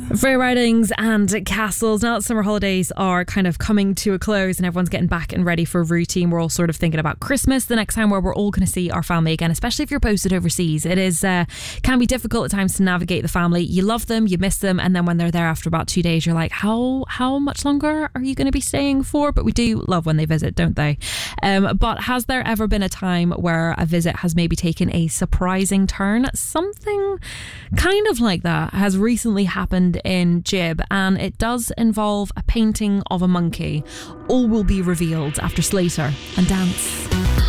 Free Ridings and Castles. Now that summer holidays are kind of coming to a close and everyone's getting back and ready for a routine, we're all sort of thinking about Christmas, the next time where we're all going to see our family again, especially if you're posted overseas. It is can be difficult at times to navigate the family. You love them, you miss them, and then when they're there after about 2 days, you're like, how much longer are you going to be staying for? But we do love when they visit, don't they? But has there ever been a time where a visit has maybe taken a surprising turn? Something kind of like that has recently happened in Gib, and it does involve a painting of a monkey. All will be revealed after Slater and Dance.